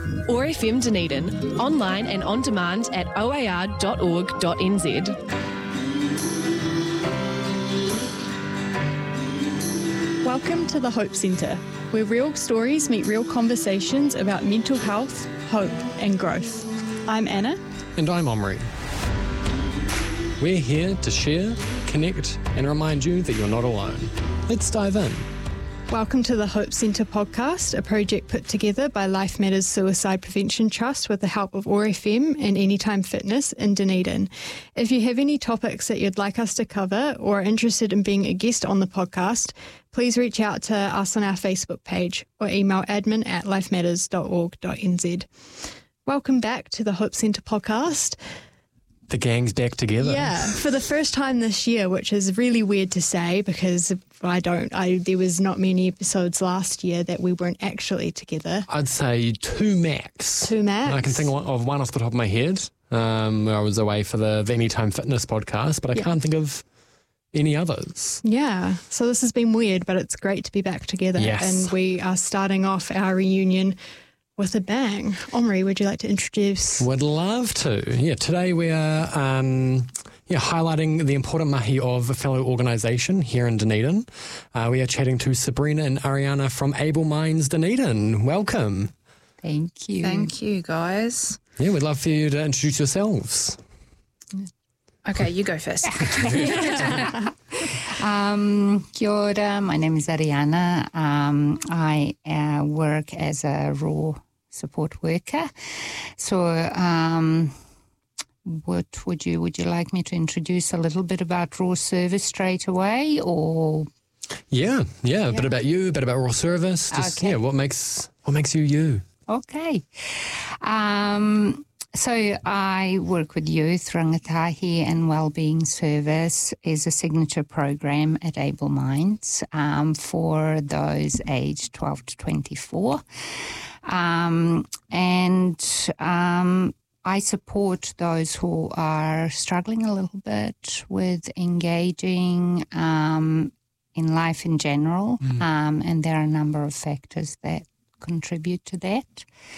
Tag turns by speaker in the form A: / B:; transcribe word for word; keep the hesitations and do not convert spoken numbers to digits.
A: O R F M Dunedin, online and on demand at o a r dot org dot n z.
B: Welcome to the Hope Centre, where real stories meet real conversations about mental health, hope and growth. I'm Anna.
C: And I'm Omri. We're here to share, connect and remind you that you're not alone. Let's dive in.
B: Welcome to the Hope Centre podcast, a project put together by Life Matters Suicide Prevention Trust with the help of O R F M and Anytime Fitness in Dunedin. If you have any topics that you'd like us to cover or are interested in being a guest on the podcast, please reach out to us on our Facebook page or email admin at lifematters dot org dot n z. Welcome back to the Hope Centre podcast.
C: The gang's back together.
B: Yeah, for the first time this year, which is really weird to say because I don't, I there was not many episodes last year that we weren't actually together.
C: I'd say two max.
B: Two max.
C: I can think of one off the top of my head. Um, where I was away for the, the Anytime Fitness podcast, but I
B: yeah.
C: can't think of any others.
B: Yeah, so this has been weird, but it's great to be back together.
C: Yes.
B: And we are starting off our reunion with a bang. Omri, would you like to introduce?
C: Would love to. Yeah, today we are um, yeah, highlighting the important mahi of a fellow organisation here in Dunedin. Uh, we are chatting to Sabrina and Ariana from Able Minds Dunedin. Welcome.
D: Thank you.
E: Thank you, guys.
C: Yeah, we'd love for you to introduce yourselves.
E: Okay, you go first.
D: um, kia ora, my name is Ariana. Um, I uh, work as a raw support worker. So um, what would you would you like me to introduce a little bit about raw service straight away, or?
C: Yeah, yeah,
D: Yeah.
C: a bit about you, a bit about raw service. Just
D: Okay.
C: yeah, what makes what makes you you?
D: Okay. Um, so I work with youth. Rangatahi and Wellbeing Service is a signature program at Able Minds um, for those aged twelve to twenty-four. Um, and um, I support those who are struggling a little bit with engaging um, in life in general.
C: Mm.
D: Um, and there are a number of factors that contribute to that.